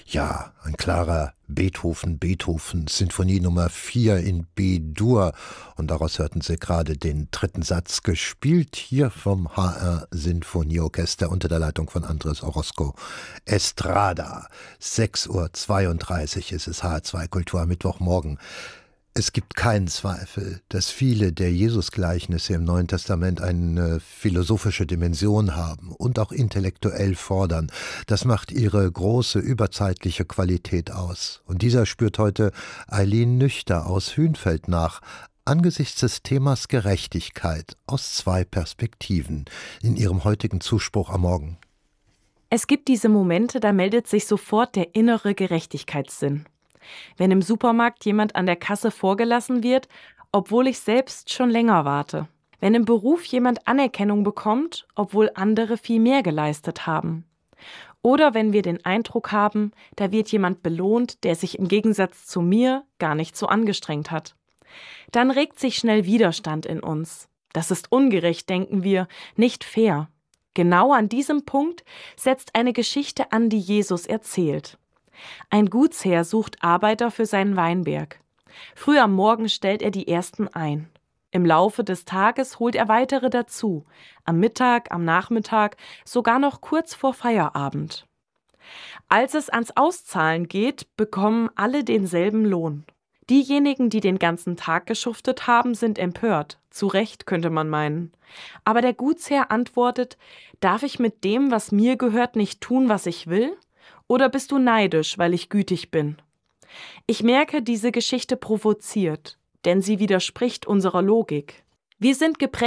Ja, ein klarer Beethoven, Sinfonie Nummer 4 in B-Dur. Und daraus hörten Sie gerade den dritten Satz, gespielt hier vom HR Sinfonieorchester unter der Leitung von Andres Orozco Estrada. 6:32 Uhr ist es, HR2 Kultur am Mittwochmorgen. Es gibt keinen Zweifel, dass viele der Jesusgleichnisse im Neuen Testament eine philosophische Dimension haben und auch intellektuell fordern. Das macht ihre große überzeitliche Qualität aus. Und dieser spürt heute Eileen Nüchter aus Hünfeld nach, angesichts des Themas Gerechtigkeit aus zwei Perspektiven in ihrem heutigen Zuspruch am Morgen. Es gibt diese Momente, da meldet sich sofort der innere Gerechtigkeitssinn. Wenn im Supermarkt jemand an der Kasse vorgelassen wird, obwohl ich selbst schon länger warte. Wenn im Beruf jemand Anerkennung bekommt, obwohl andere viel mehr geleistet haben. Oder wenn wir den Eindruck haben, da wird jemand belohnt, der sich im Gegensatz zu mir gar nicht so angestrengt hat. Dann regt sich schnell Widerstand in uns. Das ist ungerecht, denken wir, nicht fair. Genau an diesem Punkt setzt eine Geschichte an, die Jesus erzählt. Ein Gutsherr sucht Arbeiter für seinen Weinberg. Früh am Morgen stellt er die ersten ein. Im Laufe des Tages holt er weitere dazu. Am Mittag, am Nachmittag, sogar noch kurz vor Feierabend. Als es ans Auszahlen geht, bekommen alle denselben Lohn. Diejenigen, die den ganzen Tag geschuftet haben, sind empört. Zu Recht, könnte man meinen. Aber der Gutsherr antwortet: Darf ich mit dem, was mir gehört, nicht tun, was ich will? Oder bist du neidisch, weil ich gütig bin? Ich merke, diese Geschichte provoziert, denn sie widerspricht unserer Logik. Wir sind geprägt